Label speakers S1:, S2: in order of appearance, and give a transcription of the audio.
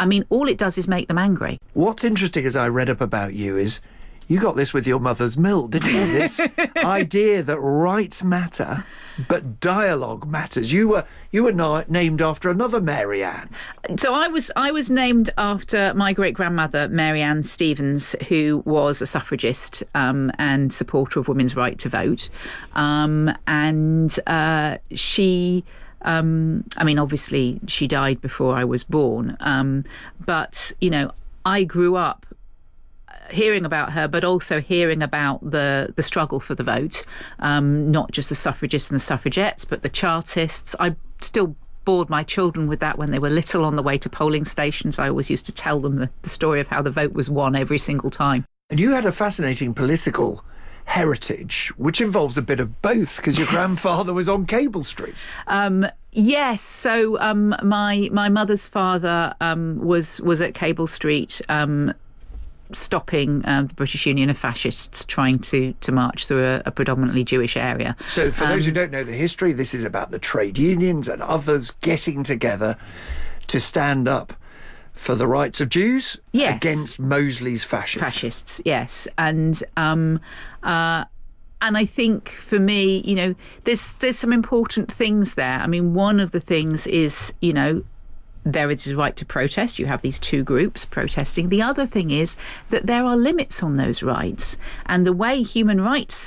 S1: I mean, all it does is make them angry.
S2: What's interesting as I read up about you is you got this with your mother's milk, didn't you? This idea that rights matter, but dialogue matters. You were named after another Mary Ann.
S1: So I was named after my great-grandmother, Mary Ann Stevens, who was a suffragist and supporter of women's right to vote. She... I mean, obviously, she died before I was born. But, you know, I grew up hearing about her, but also hearing about the struggle for the vote, not just the suffragists and the suffragettes, but the Chartists. I still bored my children with that when they were little on the way to polling stations. I always used to tell them the story of how the vote was won every single time.
S2: And you had a fascinating political heritage, which involves a bit of both, because your grandfather was on Cable Street.
S1: Yes. So my mother's father was at Cable Street, stopping the British Union of Fascists trying to march through a predominantly Jewish area.
S2: So for those who don't know the history, this is about the trade unions and others getting together to stand up for the rights of Jews against Mosley's fascists.
S1: Fascists, yes. And I think for me, you know, there's some important things there. I mean, one of the things is, you know, there is a right to protest. You have these two groups protesting. The other thing is that there are limits on those rights. And the way human rights